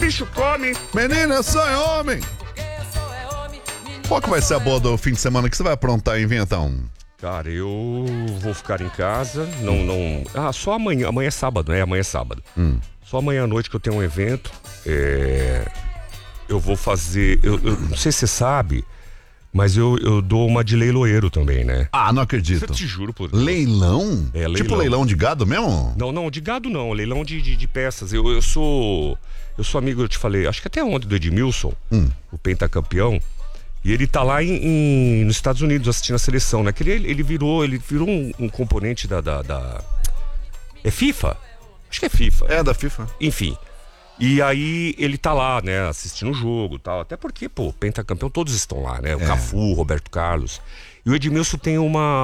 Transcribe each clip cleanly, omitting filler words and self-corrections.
bicho come. Menina, eu sou homem. Qual que vai ser a boa do fim de semana que você vai aprontar, hein, Vinhetão? Cara, eu vou ficar em casa, não... só amanhã é sábado, né? Amanhã é sábado. Só amanhã à noite que eu tenho um evento, eu vou fazer, eu não sei se você sabe, mas eu dou uma de leiloeiro também, né? Ah, não acredito. Eu te juro por Deus. Leilão? É, leilão. Tipo leilão de gado mesmo? Não, de gado não, leilão de peças. Eu sou amigo, eu te falei, acho que até ontem do Edmilson, o pentacampeão. E ele tá lá nos Estados Unidos assistindo a seleção, né? Que ele virou um componente da... É FIFA? Acho que é FIFA. É, da FIFA. Enfim. E aí ele tá lá, né? Assistindo o jogo e tal. Até porque, pentacampeão, todos estão lá, né? O Cafu, o Roberto Carlos. E o Edmilson tem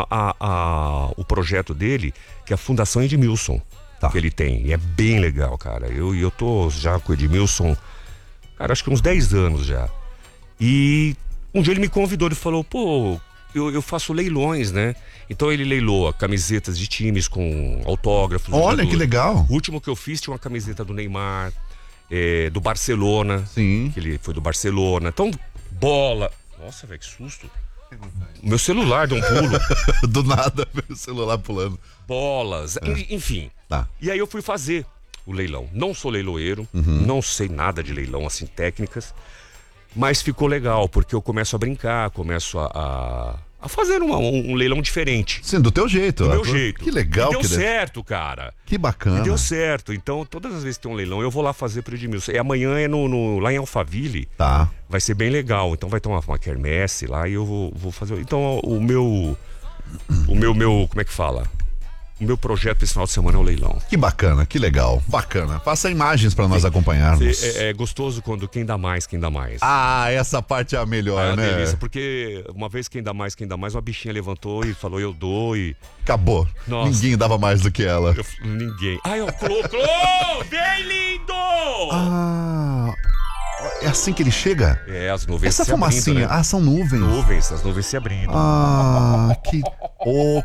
o projeto dele, que é a Fundação Edmilson. Tá. Que ele tem. E é bem legal, cara. Eu tô já com o Edmilson, cara, acho que uns 10 anos já. E... um dia ele me convidou, ele falou, eu faço leilões, né? Então ele leiloa camisetas de times com autógrafos. Olha, que legal. O último que eu fiz tinha uma camiseta do Neymar, do Barcelona. Sim. Que ele foi do Barcelona. Então, bola. Nossa, velho, que susto. Meu celular deu um pulo. Do nada, meu celular pulando. Bolas, enfim. Tá. E aí eu fui fazer o leilão. Não sou leiloeiro, não sei nada de leilão, assim, técnicas. Mas ficou legal, porque eu começo a brincar, começo a fazer um leilão diferente. Sim, do teu jeito. Do meu jeito. Que legal. E deu certo, cara. Que bacana. E deu certo. Então, todas as vezes que tem um leilão, eu vou lá fazer pro Edmilson. E amanhã é lá em Alphaville. Tá. Vai ser bem legal. Então vai ter uma quermesse lá e eu vou fazer... Então, o meu... Como é que fala? O meu projeto para esse final de semana é o leilão. Que bacana, que legal. Bacana. Faça imagens para nós acompanharmos. É gostoso quando quem dá mais. Ah, essa parte é a melhor, né? Delícia, porque uma vez quem dá mais, uma bichinha levantou e falou, eu dou e... Acabou. Nossa. Ninguém dava mais do que ela. Ninguém. Ai, o Clô, bem lindo! Ah, é assim que ele chega? É, as nuvens Essa se fumacinha, abrindo, né? são nuvens. As nuvens se abrindo. Ah, que... Ô,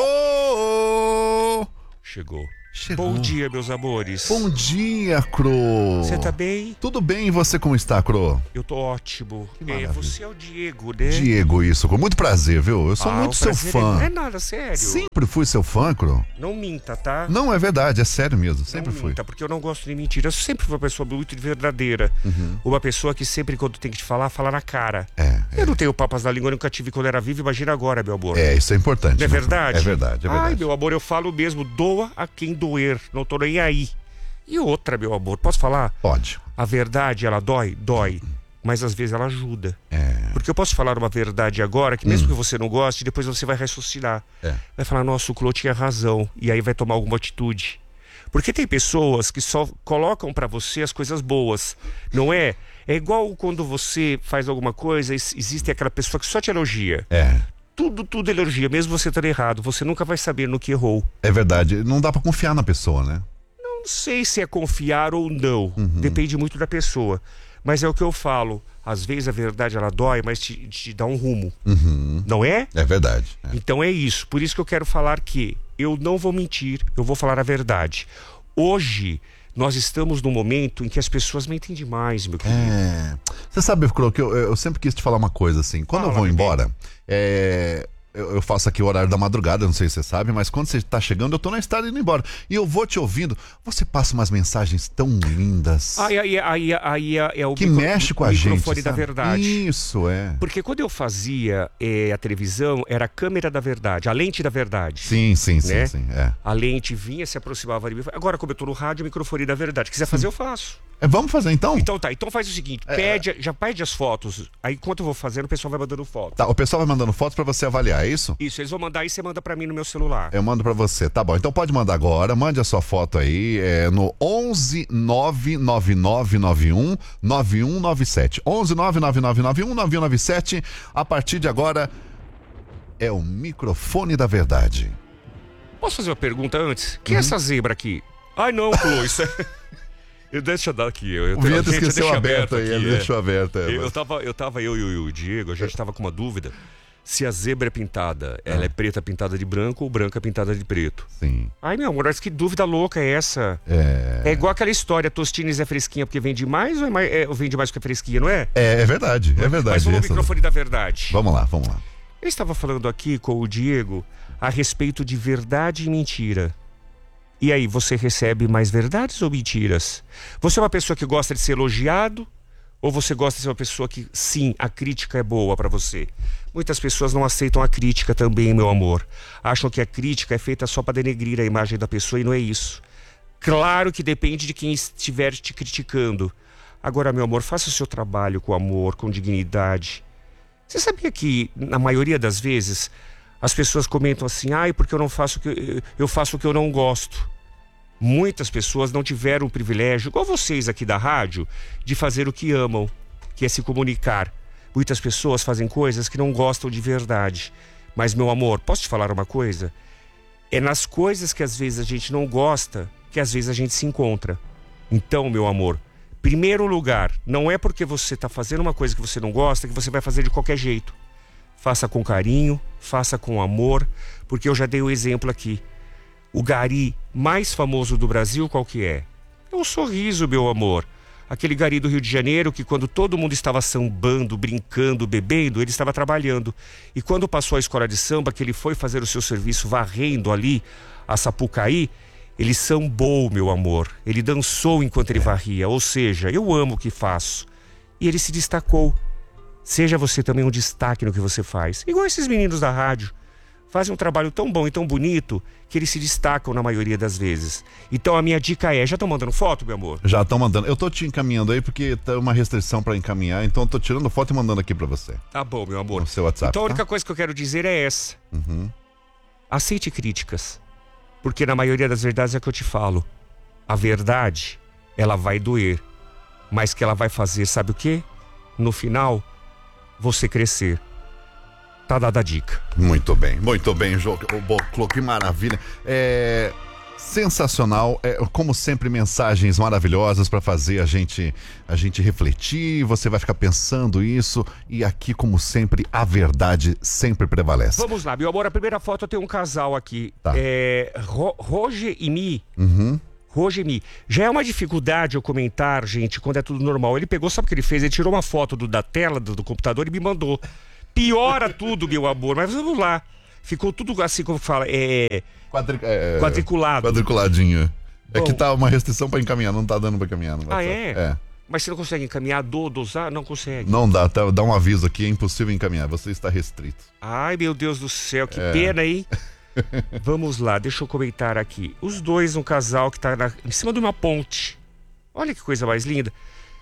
Cro! Chegou. Chegou. Bom dia, meus amores. Bom dia, Cro. Você tá bem? Tudo bem, e você como está, Cro? Eu tô ótimo. maravilha. Você é o Diego, né? Diego, isso, com muito prazer, viu? Eu sou muito o seu prazer fã. Não é nada, sério. Sempre fui seu fã, Cro. Não minta, tá? Não, é verdade, é sério mesmo, sempre não fui. minta, porque eu não gosto de mentira. Eu sempre fui uma pessoa muito verdadeira. Uma pessoa que sempre, quando tem que te falar, fala na cara. Eu não tenho papas na língua, eu nunca tive quando era vivo, imagina agora, meu amor. Isso é importante. Não é verdade? É verdade, é verdade. Ai, meu amor, eu falo mesmo, doa a quem doer, não tô nem aí. E outra, meu amor, posso falar? Pode. A verdade, ela dói? Dói. Mas às vezes ela ajuda. Porque eu posso falar uma verdade agora, que mesmo que você não goste, depois você vai raciocinar. Vai falar, nossa, o Clô tinha razão. E aí vai tomar alguma atitude. Porque tem pessoas que só colocam pra você as coisas boas, não é? É igual quando você faz alguma coisa, existe aquela pessoa que só te elogia. Tudo elogia, mesmo você estando errado. Você nunca vai saber no que errou. É verdade, não dá pra confiar na pessoa, né? Não sei se é confiar ou não. Depende muito da pessoa. Mas é o que eu falo. Às vezes a verdade ela dói, mas te dá um rumo. Não é? É verdade. Então é isso. Por isso que eu quero falar que eu não vou mentir, eu vou falar a verdade. Hoje, nós estamos num momento em que as pessoas mentem demais, meu querido. Você sabe, Cro, que eu sempre quis te falar uma coisa assim. Quando eu vou embora, eu faço aqui o horário da madrugada, não sei se você sabe, mas quando você tá chegando, eu tô na estrada indo embora. E eu vou te ouvindo. Você passa umas mensagens tão lindas. Aí é o que mexe com a gente. O microfone da verdade. Isso, Porque quando eu fazia a televisão, era a câmera da verdade, a lente da verdade. Sim. A lente vinha, se aproximava de mim. Agora, como eu tô no rádio, o microfone da verdade. Quiser fazer, eu faço. Vamos fazer então? Então tá, então faz o seguinte, já pede as fotos. Aí enquanto eu vou fazendo, o pessoal vai mandando foto. Tá, o pessoal vai mandando fotos pra você avaliar, é isso? Isso, eles vão mandar e você manda pra mim no meu celular. Eu mando pra você, tá bom. Então pode mandar agora, mande a sua foto aí, no 11 99991 9197. 11 99991 9197. A partir de agora é o microfone da verdade. Posso fazer uma pergunta antes? Quem é essa zebra aqui? Ai não, Clô, isso é... Deixa eu dar aqui. O Vinheta esqueceu aberto aí, ele deixou aberto. Eu e o Diego, a gente tava com uma dúvida. se a zebra é pintada, ela é preta pintada de branco ou branca pintada de preto. Sim. Ai, meu amor, mas que dúvida louca é essa? É igual aquela história, Tostines é fresquinha porque vende mais ou vende mais porque é fresquinha, não é? É verdade, é verdade. Mas vamos ao microfone da verdade. Vamos lá. Eu estava falando aqui com o Diego a respeito de verdade e mentira. E aí, você recebe mais verdades ou mentiras? Você é uma pessoa que gosta de ser elogiado? Ou você gosta de ser uma pessoa que, sim, a crítica é boa pra você? Muitas pessoas não aceitam a crítica também, meu amor. Acham que a crítica é feita só pra denegrir a imagem da pessoa e não é isso. Claro que depende de quem estiver te criticando. Agora, meu amor, faça o seu trabalho com amor, com dignidade. Você sabia que, na maioria das vezes, as pessoas comentam assim, ai, porque eu faço o que eu não gosto. Muitas pessoas não tiveram o privilégio, igual vocês aqui da rádio, de fazer o que amam, que é se comunicar. Muitas pessoas fazem coisas que não gostam de verdade. Mas, meu amor, posso te falar uma coisa? É nas coisas que às vezes a gente não gosta, que às vezes a gente se encontra. Então, meu amor, primeiro lugar, não é porque você está fazendo uma coisa que você não gosta que você vai fazer de qualquer jeito. Faça com carinho, faça com amor, porque eu já dei o exemplo aqui. O gari mais famoso do Brasil, qual que é? É o Sorriso, meu amor. Aquele gari do Rio de Janeiro que quando todo mundo estava sambando, brincando, bebendo, ele estava trabalhando. E quando passou a escola de samba, que ele foi fazer o seu serviço varrendo ali a Sapucaí, ele sambou, meu amor. Ele dançou enquanto ele varria. Ou seja, eu amo o que faço. E ele se destacou. Seja você também um destaque no que você faz. Igual esses meninos da rádio. Fazem um trabalho tão bom e tão bonito que eles se destacam na maioria das vezes. Então a minha dica é, já estão mandando foto, meu amor? Já estão mandando. Eu tô te encaminhando aí porque tá uma restrição pra encaminhar, então eu tô tirando foto e mandando aqui pra você. Tá bom, meu amor. No seu WhatsApp. Então a única coisa que eu quero dizer é essa. Aceite críticas. Porque na maioria das verdades é que eu te falo. A verdade, ela vai doer. Mas que ela vai fazer, sabe o quê? No final, você crescer. Tá dada a dica. Muito bem, João. Que maravilha. Sensacional. Como sempre, mensagens maravilhosas para fazer a gente refletir. Você vai ficar pensando isso. E aqui, como sempre, a verdade sempre prevalece. Vamos lá, meu amor. A primeira foto eu tenho um casal aqui. Tá. Roger e Mi. Roger e Mi. Já é uma dificuldade eu comentar, gente, quando é tudo normal. Ele pegou, sabe o que ele fez? Ele tirou uma foto da tela do computador e me mandou. Piora tudo, meu amor, mas vamos lá. Ficou tudo assim, como fala, quadriculado. Quadriculadinho. Bom, é que tá uma restrição pra encaminhar, não tá dando pra encaminhar. Não vai é? Mas você não consegue encaminhar, dosar? Não consegue. Não dá, dá um aviso aqui, é impossível encaminhar, você está restrito. Ai, meu Deus do céu, que pena, hein? Vamos lá, deixa eu comentar aqui. Os dois, um casal que tá em cima de uma ponte. Olha que coisa mais linda.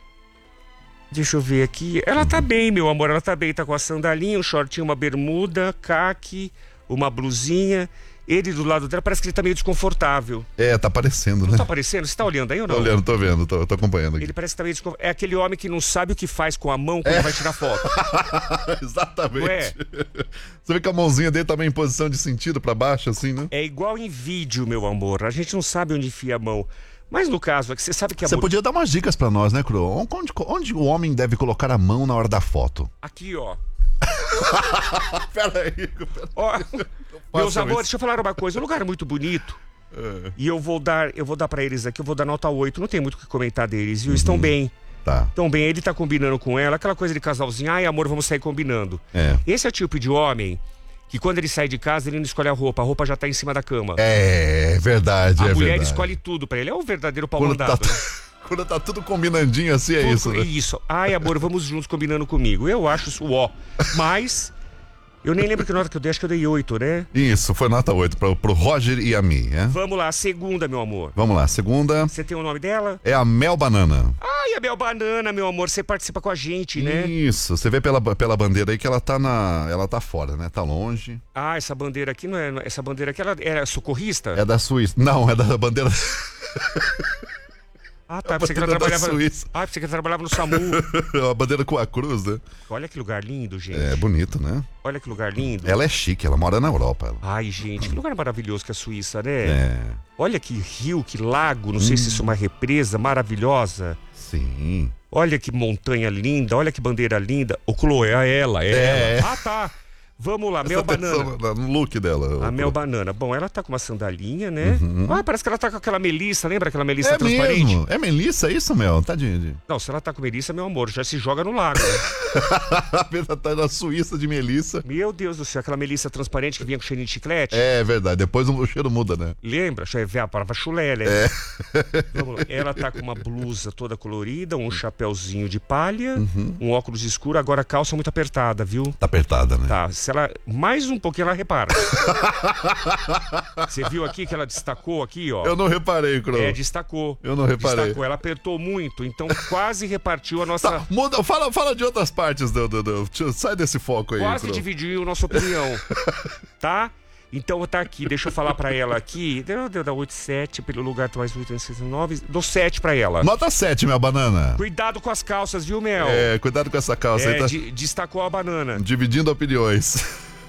Deixa eu ver aqui. Ela tá bem, meu amor. Ela tá bem. Tá com a sandalinha, um shortinho, uma bermuda, caqui, uma blusinha. Ele do lado dela parece que ele tá meio desconfortável. Tá aparecendo, né? Não tá aparecendo? Você tá olhando aí ou não? Tô olhando, tô vendo, tô acompanhando aqui. Ele parece que tá meio desconfortável. É aquele homem que não sabe o que faz com a mão quando vai tirar foto. Exatamente. Não é? Você vê que a mãozinha dele tá meio em posição de sentido pra baixo, assim, né? É igual em vídeo, meu amor. A gente não sabe onde enfia a mão. Mas no caso, é que você sabe que a Você podia dar umas dicas pra nós, né, Cru? Onde o homem deve colocar a mão na hora da foto? Aqui, ó. Peraí. Ó, meus amores, deixa eu falar uma coisa. Um lugar muito bonito. E eu vou dar pra eles aqui, eu vou dar nota 8. Não tem muito o que comentar deles, viu? Estão bem. Tá. Estão bem, ele tá combinando com ela. Aquela coisa de casalzinho, ai amor, vamos sair combinando. Esse é o tipo de homem que quando ele sai de casa, ele não escolhe a roupa já tá em cima da cama. É verdade, A mulher escolhe tudo pra ele. É o verdadeiro pau mandado, né? Quando tá tudo combinandinho assim, é isso, né? Isso. Ai, amor, vamos juntos combinando comigo. Eu acho isso ó. Mas eu nem lembro que nota que eu dei, acho que eu dei 8, né? Isso, foi nota 8 pro Roger e a Mi, né? Vamos lá, a segunda, meu amor. Vamos lá, segunda. Você tem o nome dela? É a Mel Banana. Ai, a Mel Banana, meu amor, você participa com a gente, né? Isso, você vê pela bandeira aí que ela tá fora, né? Tá longe. Ah, essa bandeira aqui não é. Essa bandeira aqui, ela é socorrista? É da Suíça. Não, é da bandeira. Ah, tá. Pensei que ela trabalhava. Pensei que ela trabalhava no SAMU. A bandeira com a cruz, né? Olha que lugar lindo, gente. É bonito, né? Olha que lugar lindo. Ela é chique, ela mora na Europa. Ai, gente, que lugar maravilhoso que é a Suíça, né? Olha que rio, que lago, não sei se isso é uma represa maravilhosa. Sim. Olha que montanha linda, olha que bandeira linda. Ô, Chloe, é ela. Ah, tá. Vamos lá, Mel Banana. No look dela. A Mel Banana. Bom, ela tá com uma sandalinha, né? Parece que ela tá com aquela Melissa, lembra aquela Melissa transparente? Mesmo? É Melissa isso, Mel? Tá de... Não, se ela tá com Melissa, meu amor, já se joga no lago. Né? A Pedra tá na Suíça de Melissa. Meu Deus do céu, aquela Melissa transparente que vinha com cheirinho de chiclete. É verdade, depois o cheiro muda, né? Lembra? A palavra chulé, né? Vamos lá. Ela tá com uma blusa toda colorida, um chapéuzinho de palha, um óculos escuro, agora a calça muito apertada, viu? Tá apertada, né? Tá, se ela... Mais um pouquinho ela repara. Você viu aqui que ela destacou aqui, ó? Eu não reparei, Cro. Destacou. Eu não reparei. Destacou, ela apertou muito, então quase repartiu a nossa... Tá, muda, fala de outras partes sai desse foco aí, Quase Cro. dividiu a nossa opinião, tá? Então tá aqui, deixa eu falar pra ela aqui. Deu 8,7 pelo lugar mais 8,69. Dou 7 pra ela. Nota 7, Mel Banana. Cuidado com as calças, viu, Mel? Cuidado com essa calça aí. Tá... Destacou a banana. Dividindo opiniões.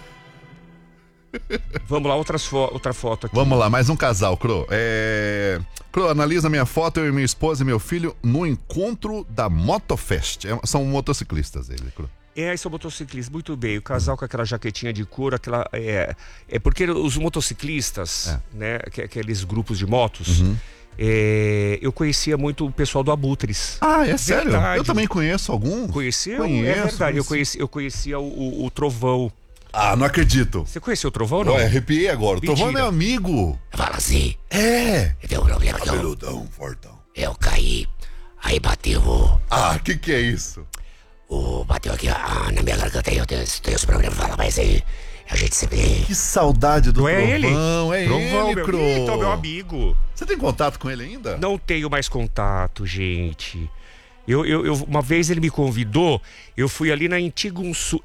Vamos lá, outra foto aqui. Vamos lá, mais um casal, Cro. Cro, analisa minha foto, eu e minha esposa e meu filho no encontro da Motofest. São motociclistas eles, Cro. São motociclistas, muito bem. O casal com aquela jaquetinha de couro, aquela. É porque os motociclistas, né? Aqueles grupos de motos. Eu conhecia muito o pessoal do Abutres. Ah, é sério? Verdade. Eu também conheço alguns. Conheceu? Conheço, É verdade, eu conhecia o Trovão. Ah, não acredito. Você conheceu o Trovão, não? Arrepiei agora. O Trovão é meu amigo. Fala assim. Eu tenho um problema que cabeludão, fortão. Eu caí, aí bateu que é isso? bateu aqui na minha garganta aí, eu tenho esse problema, fala, mas aí a gente sempre... Que saudade do Não é ele? Trovão, é Trovão, ele, Cro. Então, meu amigo. Você tem contato com ele ainda? Não tenho mais contato, gente. Uma vez ele me convidou, eu fui ali na Itinguçu,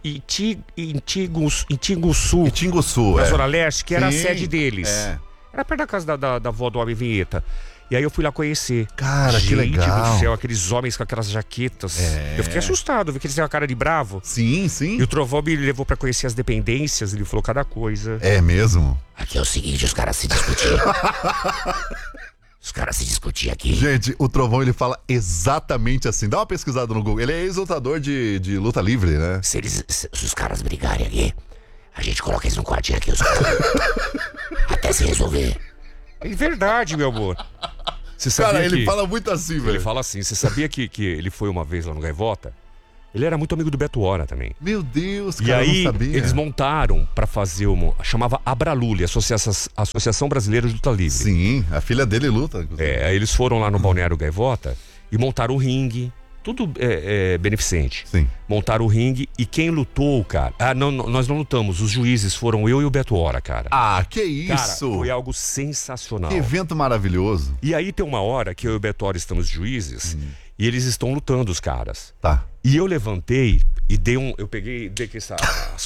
Itinguçu, na Zona Leste, que era a Sim, sede deles. Era perto da casa da avó do Homem Vinheta. E aí eu fui lá conhecer. Cara, gente que legal. do céu, aqueles homens com aquelas jaquetas. Eu fiquei assustado, vi que eles têm uma cara de bravo. Sim, sim. E o Trovão me levou pra conhecer as dependências, ele falou cada coisa. É mesmo? Aqui é o seguinte, os caras se discutiam. Os caras se discutiam aqui. Gente, o Trovão ele fala exatamente assim. Dá uma pesquisada no Google. Ele é ex-lutador de luta livre, né? Se os caras brigarem aqui, a gente coloca eles num quartinho aqui, os caras. Até se resolver. É verdade, meu amor. Você sabia Cara, ele que... fala muito assim, velho. Ele fala assim, você sabia que ele foi uma vez lá no Gaivota? Ele era muito amigo do Beto Hora também. Meu Deus, cara, E aí, eu não sabia. eles montaram pra fazer chamava Abralule, Associação Brasileira de Luta Livre. Sim, a filha dele luta. Inclusive. Aí eles foram lá no Balneário Gaivota e montaram o ringue. Tudo beneficente. Sim. Montaram o ringue e quem lutou, cara... não, nós não lutamos, os juízes foram eu e o Beto Hora, cara. Que isso! Cara, foi algo sensacional. Que evento maravilhoso. E aí tem uma hora que eu e o Beto Hora estamos juízes e eles estão lutando, os caras. Tá. E eu levantei e dei aqui as